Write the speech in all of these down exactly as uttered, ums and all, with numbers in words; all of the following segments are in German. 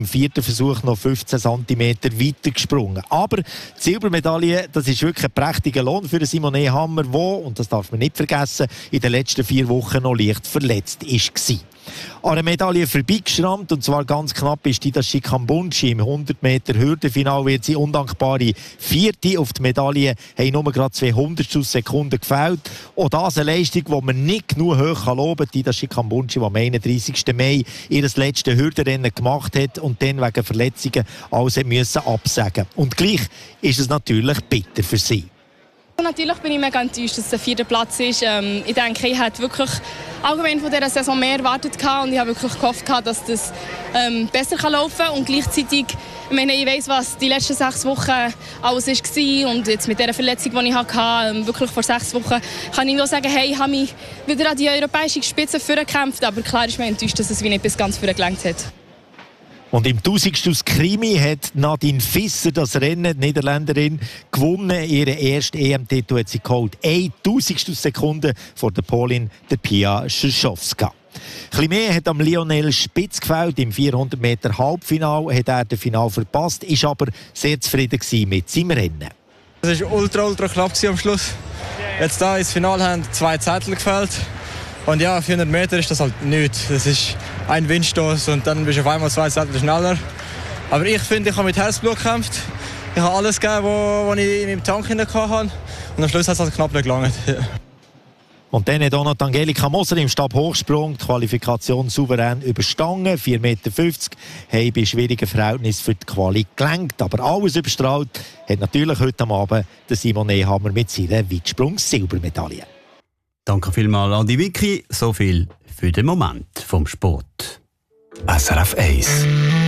Im vierten Versuch noch fünfzehn Zentimeter weiter gesprungen. Aber die Silbermedaille, das ist wirklich ein prächtiger Lohn für Simone Hammer, der, und das darf man nicht vergessen, in den letzten vier Wochen noch leicht verletzt war. An einer Medaille vorbeigeschrammt, und zwar ganz knapp, ist Didashi Kambundji. Im hundert Meter Hürdenfinal wird sie undankbare Vierte. Auf die Medaille haben nur gerade zwei Hundertstel Sekunden gefehlt. Auch das eine Leistung, die man nicht genug hoch loben kann. Didashi Kambundji, die am einunddreißigsten Mai ihr letztes Hürdenrennen gemacht hat und dann wegen Verletzungen alles müssen absagen. Und gleich ist es natürlich bitter für sie. Natürlich bin ich mega enttäuscht, dass es der vierte Platz ist. Ähm, ich denke, ich hätte wirklich allgemein von dieser Saison mehr erwartet und ich habe wirklich gehofft, dass das ähm, besser laufen kann. Und gleichzeitig, ich meine, ich weiss, was die letzten sechs Wochen alles war und jetzt mit dieser Verletzung, die ich hatte, ähm, wirklich vor sechs Wochen, kann ich nur sagen, hey, ich habe mich wieder an die europäische Spitze vorgekämpft, aber klar ist mir enttäuscht, dass es wie nicht bis ganz vorne gelangt hat. Und im Tausendstel Krimi hat Nadine Visser das Rennen, die Niederländerin, gewonnen. Ihren ersten E M-Titel hat sie geholt. Eine Tausendstel Sekunde vor der Polin, der Pia Szyszowska. Ein bisschen mehr hat am Lionel Spitz gefällt. Im vierhundert Meter Halbfinale hat er das Finale verpasst, ist aber sehr zufrieden mit seinem Rennen. Es war ultra, ultra knapp am Schluss. Jetzt da ins Finale haben zwei Zettel gefällt. Und ja, vierhundert Meter ist das halt nichts. Das ist ein Windstoß und dann bist du auf einmal zwei Zettel schneller. Aber ich finde, ich habe mit Herzblut gekämpft. Ich habe alles gegeben, was ich in meinem Tank hatte. Und am Schluss hat es halt knapp nicht gelangt. Ja. Und dann hat auch noch Angelika Moser im Stabhochsprung die Qualifikation souverän überstanden. vier Meter fünfzig haben bei schwierigen Verhältnissen für die Quali gelenkt. Aber alles überstrahlt hat natürlich heute Abend der Simone Hammer mit seiner Weitsprung-Silbermedaille. Danke vielmals an die Vicky. So viel für den Moment vom Sport. S R F eins.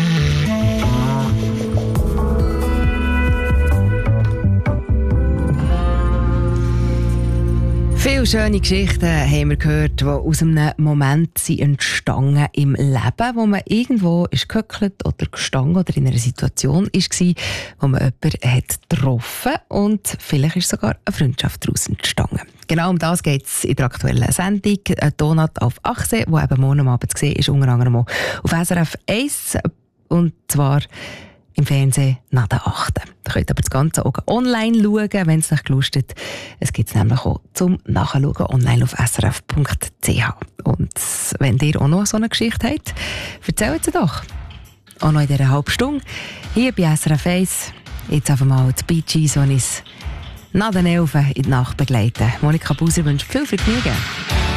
Viele schöne Geschichten haben wir gehört, die aus einem Moment sind entstanden im Leben, wo man irgendwo ist gehöckelt oder gestanden oder in einer Situation war, wo man jemanden hat getroffen und vielleicht ist sogar eine Freundschaft daraus entstanden. Genau um das geht es in der aktuellen Sendung «Donut auf Achse», die eben morgen Abend zu sehen ist, unter anderem auch auf S R F eins, und zwar im Fernsehen nach der achten. Da könnt ihr aber das Ganze auch online schauen, wenn es euch gelustet. Es gibt es nämlich auch zum Nachschauen online auf s r f punkt c h. Und wenn ihr auch noch so eine Geschichte habt, erzählt sie doch. Auch noch in dieser halben Stunde hier bei S R F eins. Jetzt einfach mal die Bee Gees, die uns nach den Elfen in die Nacht begleiten. Monika Buser wünscht viel Vergnügen.